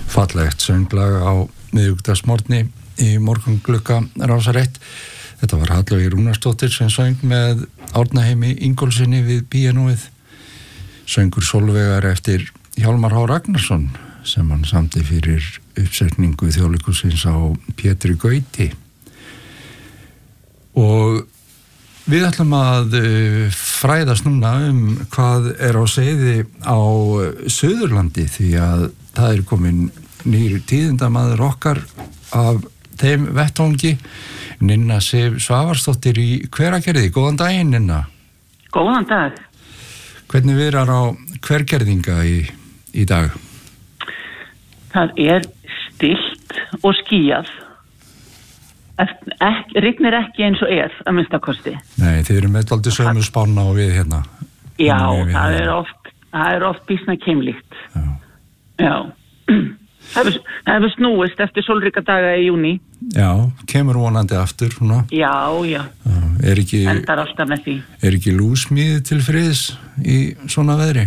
fallegt sönglag á miðvikudagsmorgni í morgunglugga Rásar 1. Þetta var Hallveig Rúnarsdóttir sem söng með Árna Heimi Ingólfssyni við píanóið. Söngur Sólveigar eftir Hjálmar H. Ragnarsson sem hann samdi fyrir uppsetningu Þjóðleikhússins á Pétri Gauti. Og við ætlum að fræðast núna hvað á seiði á Suðurlandi því að það er komin nýr tíðindamaður okkar af þeim vettvangi, Ninna Sif Svavarsdóttir í Hveragerði. Góðan daginn, Ninna. Góðan dag. Hvernig viðrar á Hveragerðinga í dag? Það er stillt og skýjað. Rignir ekki eins og að minnstakosti. Nei, þið eru með dálítið sömu spána og við hérna. Já, það er oft býsna keimlíkt. Já. Það hefur snúist eftir sólríka daga í júní. Já, kemur vonandi aftur svona. Já. Endar alltaf með því. Er ekki lúsmíð til friðs í svona veðri?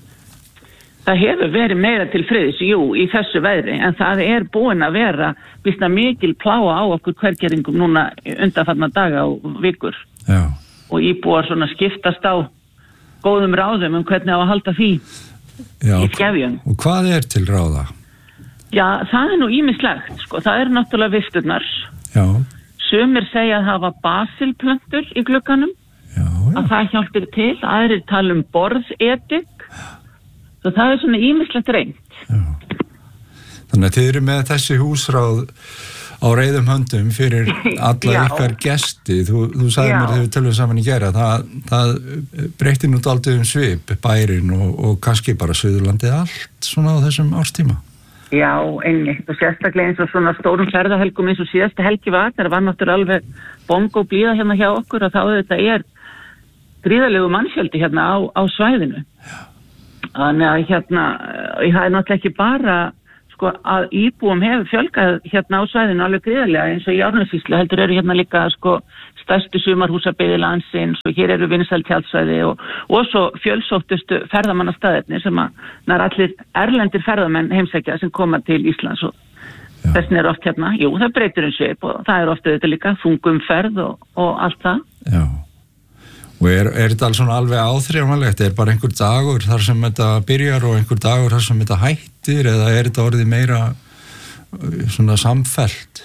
Það hefur verið meira til friðs, í þessu veðri, en það er búin að vera býsna mikil pláa á okkur Hveragerðingum núna undanfarna daga og vikur. Já. Og íbúar svona skiptast á góðum ráðum hvernig á að halda því í skefjum. Og hvað er til ráða? Já, það er nú ýmislegt, sko. Það eru náttúrulega vifturnar. Já. Sumir segja að hafa basilplöntur í glugganum. Já. Að það hjálpir til. Aðrir tala borðedik. Svo það er svona ýmislegt reynt. Já. Þannig að þið eru með þessi húsráð á reiðum höndum fyrir alla ykkar gesti. Þú sagði mér þegar við tölum saman í gær að það breytti nú dálítið svip bærin og kannski bara Suðurlandið allt svona á þessum árstíma. Já, einmitt. Og sérstaklega eins og svona stórum ferðahelgum eins og síðasta helgi var, það var náttúrulega alveg bongo blíða hérna hjá okkur og þá þetta er gríðarlegu mannfjöldi hérna á svæðinu. Já. Þannig að það er náttúrulega ekki bara sko að íbúum hefur fjölgað hérna á svæðinu alveg gríðarlega eins og í Árnessýslu heldur eru hérna líka sko stærstu sumarhúsabyggðir landsins og hér eru vinsæl tjaldsvæði og svo fjölsóttustu ferðamannastaðirnir sem að nær allir erlendir ferðamenn heimsækja sem koma til Íslands og þessin er oft hérna, það breytir svip og það er ofta þetta líka þungumferð og allt það. Já. Og er þetta alls svona alveg áþreifanlegt? Er bara einhver dagur þar sem þetta byrjar og einhver dagur þar sem þetta hættir eða er þetta orðið meira svona samfellt?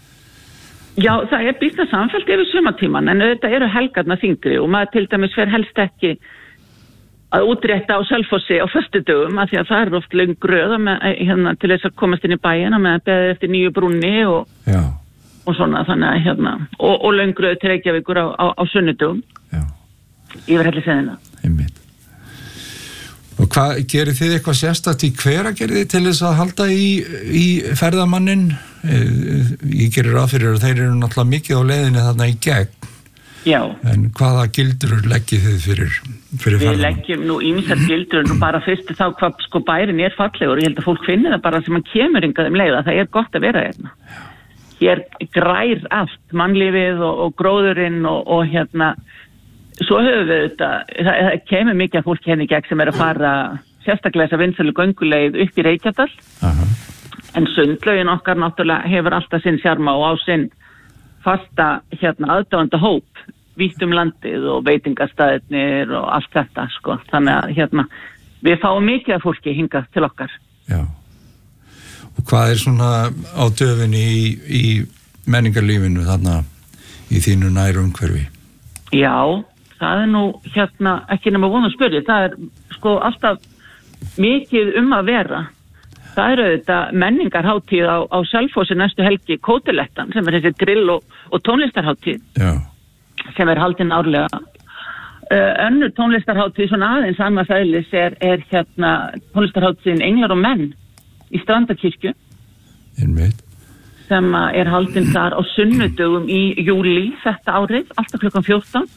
Já, það er býsna samfellt yfir sumartíman en þetta eru helgarnar þyngri og maður til dæmis fer helst ekki að útrétta á Selfossi á föstudögum af því að það er oft löng gröð til þess að komast inn í bæinn og meðan beðið eftir nýju brúnni og svona þannig að og löng gröð til Reykjavíkur á sunnudögum. Yfir hellisveðina. Einmitt. Og hvað gerir þið eitthvað sérstakt í Hveragerði til þess að halda í ferðamannin? Ég gerir ráð fyrir að þeir eru náttúrulega mikið á leiðinni þarna í gegn. Já. En hvaða gildur leggið þið fyrir ferðamann? Við leggjum nú ýmsar gildur nú bara fyrst þá hvað sko bærin er fallegur. Ég held að fólk finni það bara sem hann kemur hingað leiða. Það er gott að vera hérna. Hér grær allt, mannlífið og gróðurinn og svo höfum við þetta, það kemur mikið af fólki henni gegn sem er að fara sérstaklega þess að vinsælu gönguleið upp í Reykjadal. En sundlaugin okkar náttúrulega hefur alltaf sinn sjarma og á sinn fasta aðdáenda hóp vítt landið og veitingastaðirnir og allt þetta sko. Þannig að við fáum mikið af fólki hingað til okkar. Já. Og hvað er svona á döfinni í menningarlífinu þarna í þínu næru umhverfi? Já. Það er nú ekki nema von að spyrja. Það er sko alltaf mikið að vera. Það eru þetta menningarhátíð á Selfossi næstu helgi Kótilettan sem er þessi grill og tónlistarhátíð. Já. Sem er haldin árlega. Önnur tónlistarhátíð svona aðeins annars eðlis er tónlistarhátíðin Englar og menn í Strandakirkju. Einmitt. Sem er haldin þar á sunnudögum í júlí þetta árið, alltaf klukkan 14.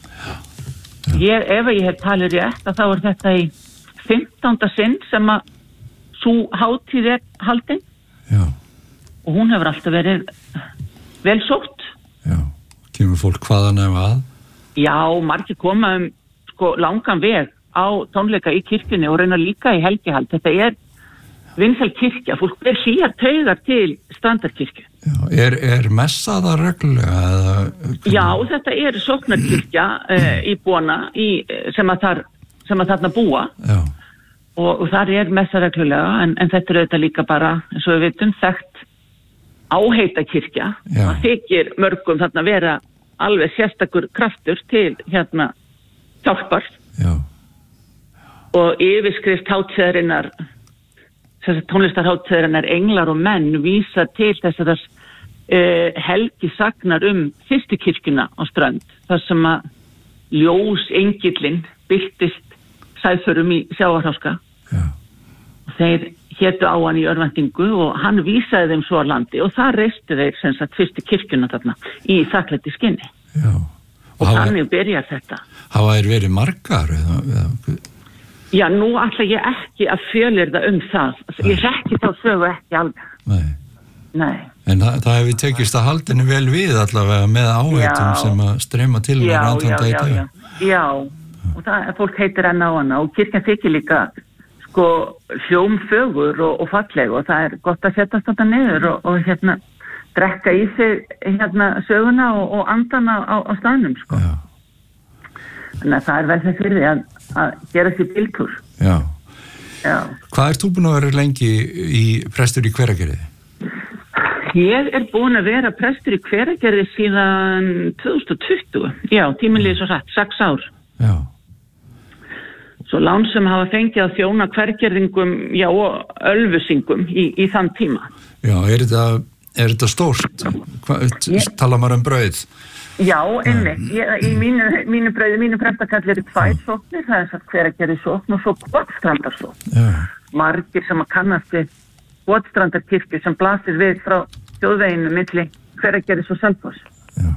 Ef ég hef talið rétt að þá er þetta í 15. sinn sem að sú hátíð er haldin. Já. Og hún hefur alltaf verið vel sótt. Já. Kemur fólk hvaðan ef að? Já, margir koma sko langan veg á tónleika í kirkjunni og reyna líka í helgihald. Þetta er vinsæl kirkja, fólk ber hlýjar taugar til Strandarkirkju. Já, messa það reglulega? Já, þetta sóknarkirkja íbúana sem að þarna búa. Já. Og þar messa reglulega, en þetta auðvitað líka bara, eins og við vitum, þekkt áheita kirkja. Það þykir mörgum þarna vera alveg sérstakur kraftur til hjálpar. Já. Og yfirskrift hátíðarinnar, tónlistarhátíðarinnar Englar og menn vísa til þessar helgisagnar fyrstu kirkjuna á Strönd, þar sem að ljós engillinn birtist sæðförum í Sjávarháska. Já. Og þeir hétu á hann í örvæntingu og hann vísaði þeim svo á landi og það reistu þeir sem sagt fyrstu kirkjuna þarna í þakklæti skinni. Já. Og þannig byrjar þetta. Hafa þeir verið margar eða? Já, nú ætla ég ekki að fjölyrða það. Ég þekki þá sögu ekki alveg. Nei. En það hefur tekist að haldinu vel við allavega með áheitum sem að streyma til Já, og fólk heitir enn á hana og kirkjan þykir líka hljómfögur og falleg og það gott að setjast þetta niður og drekka í sig söguna og andana á staðnum, Já. Þannig að það vel þess fyrir því að gera sér bíltúr. Já. Hvað þú búin að vera lengi prestur í Hveragerði? Ég búin að vera prestur í Hveragerði síðan 2020. Já, tíminn líður svo satt, 6 ár. Já. Svo lánsum hafa fengið að þjóna hvergerðingum, og ölfusingum í þann tíma. Já, þetta stórt? Tala maður brauð? Já, einmitt. Í mínu brauði, mínu prestakalli 2 sóknir, það satt Hveragerði sókn og svo Botstrandarsókn. Já. Margir sem að kannast við Botstrandarkirkju sem blasir við frá þjóðveginu milli Hveragerðis og Selfoss. Já.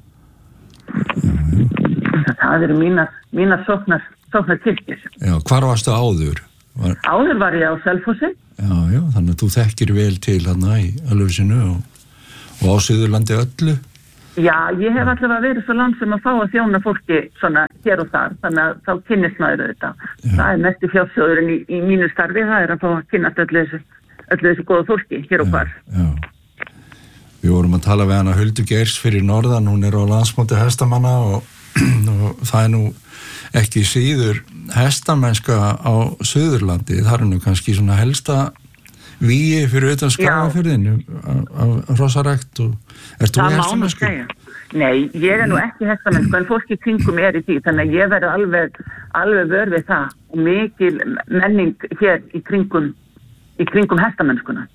Það mínar sóknarkirkjur. Já, hvar varstu áður? Áður var ég á Selfossi. Já, þannig að þú þekkir vel til hana í Ölfusinu og á Suðurlandi öllu. Já, ég hef allavega verið svo langsum að fá að þjóna fólki svona hér og þar, þannig að þá kynnist maður þetta. Já. Það mesti fjársjóðurinn í mínu starfi, það að fá að kynnast öllu þessu góða fólki hér og hvar. Já. Við vorum að tala við hana Huldu Geirs fyrir norðan, hún á landsmóti hestamanna og það nú ekki síður hestamennska á Suðurlandi, það nú kannski svona helsta víi fyrir utan Skagafjörðinu af hrossarækt og ertu þú hestamennsku? Nei, ég nú ekki hestamennsku en fólki kringum í því, þannig að ég verði alveg vör við það og mikil menning hér í kringum hestamennskuna.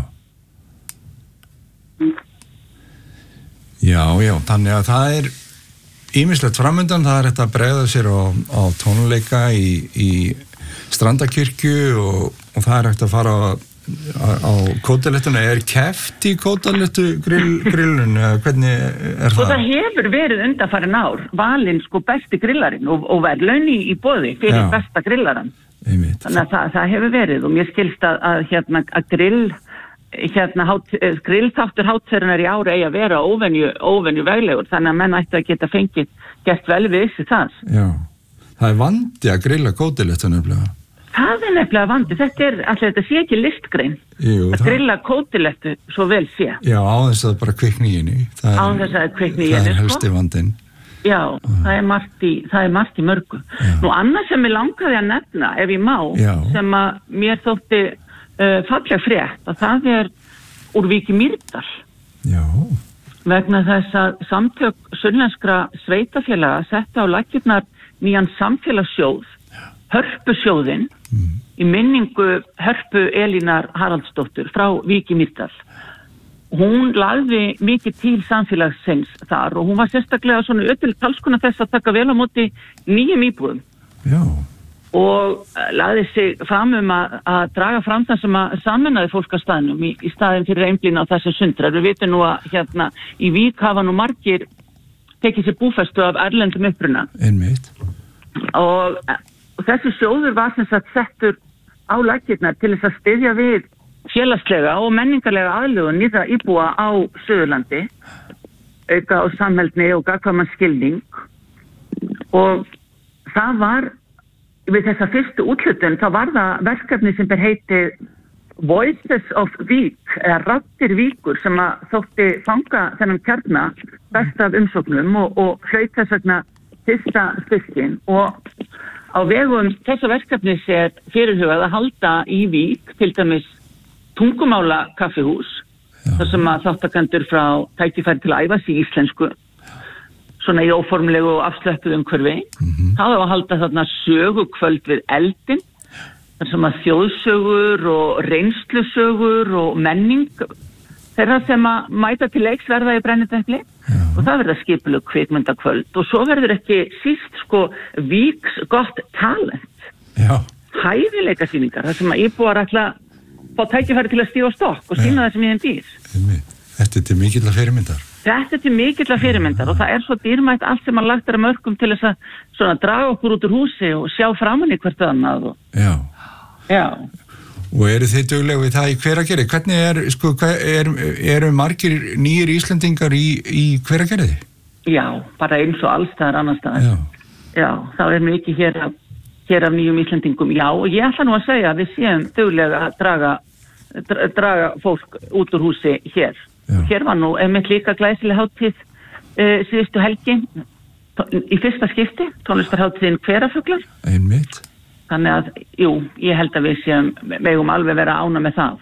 Já, þannig að það ýmislegt framundan, það þetta að bregða sér á tónleika í Strandarkirkju og það hægt að fara á kótalettuna. Keppt í kótalettu grillun, hvernig það? Og það hefur verið undanfarin ár valinn besti grillarinn og verðlaun í boði fyrir besta grillarann. Þannig að það hefur verið og mér skilst að grillþáttur hátíðarinnar í ári eigi að vera óvenju veglegur, þannig að menn ættu að geta gert vel við þessi það. Já, það vandi að grilla kótalettu nefnilega. Það nefnilega vandi, þetta sé ekki listgrein. Jú, að grilla kótilettu svo vel sé. Já, á þess að það bara kvikni í henni. Á þess að það kvikni í henni. Það helsti vandinn. Já, það er margt í mörgu. Já. Nú annað sem ég langaði að nefna, ef ég má, sem að mér þótti falleg frétt, að það úr Víki Mýrdal. Já. Vegna þess að samtök sunnlenskra sveitafélaga setta á laggirnar nýjan samfélagssjóð, Hörpusjóðinn, í minningu Hörpu Elínar Haraldsdóttur frá Víki Mýrdal. Hún lagði mikið til samfélagsins þar og hún var sérstaklega svona öll talskona þess að taka vel á móti nýjum íbúðum. Já. Og lagði sig fram að draga fram það sem að sameinaði fólk á staðnum í staðin fyrir einblína á þessum sundrar. Við vitum nú að í Vík hafa nú margir tekið sér búfestu af erlendum uppruna. Einmitt. Og þessi sjóður var sem sagt settur á laggirnar til þess að styðja við félagslega og menningarlega aðlögun nýrra íbúa á Suðurlandi, auka á samheldni og gagnkvæman skilning. Og það var, við þessa fyrstu úthlutun, þá var það verkefni sem ber heitið Voices of Vík, eða raddir Víkur sem að þótti fanga þennan kjarna best af umsóknum og hlaut þess vegna fyrsta styrkin og á vegum þessa verkefnis fyrirhugað að halda í Vík til dæmis tungumála kaffihús þar sem að þáttakendur frá tækifæri til að æfa sig íslensku svona í óformlegu og afslöppuð umhverfi. Það á að halda þarna sögukvöld við eldin þar sem að þjóðsögur og reynslusögur og menning þeirra sem að mæta til leiks verða í brennidepli og það verða skipuleg kvikmyndakvöld og svo verður ekki síst Víks gott talent. Hæfileikasýningar þar sem að íbúar ætla fá tækifæri til að stíga á stokk og sína það sem í þeim býr. Þetta er til mikilla fyrirmyndar. Þetta er til mikilla fyrirmyndar og það er svo dýrmætt allt sem að lagt að mörkum til þess að svona draga okkur út úr húsi og sjá framan í hvert annað. Já. Og eru þið dugleg við það í Hveragerði? Hvernig eru margir nýjir Íslendingar í Hveragerði? Já, bara eins og allstaðar annar staðar. Já, það er mikið hér af nýjum Íslendingum. Já, og ég ætla nú að segja að við séum duglega að draga fólk út úr húsi hér. Hér var nú einmitt líka glæsileg hátíð síðustu helgi í fyrsta skipti, tónlistarhátíðin Hverafuglar. Einmitt. Þannig að, ég held að við megum alveg vera ána með það.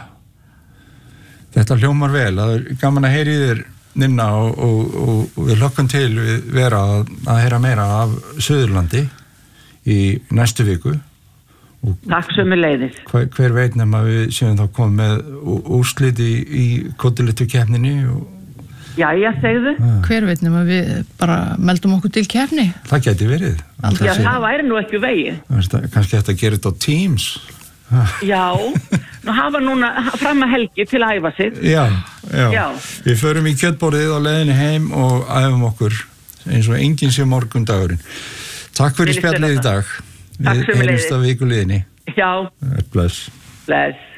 Þetta hljómar vel, það er gaman að heyri þér Ninna og við hlökkum til við vera að heyra meira af Suðurlandi í næstu viku. Takk sömuleiðis. Hver veit nema við séum þá komið með úrslit í kótilettu keppninni Jæja, segðu. Hver veit nema við bara meldum okkur til keppni? Það geti verið. Já, það væri nú ekki vegið. Kannski þetta gerir þetta á Teams. Já, nú hafa núna fram að helgi til að æfa sig. Já. Við förum í kjötborðið á leiðinni heim og æfum okkur eins og enginn sé morgundagurinn. Takk fyrir spjallið í dag. Takk fyrir Við heyrumst á vikuliðinni. Já. Bless.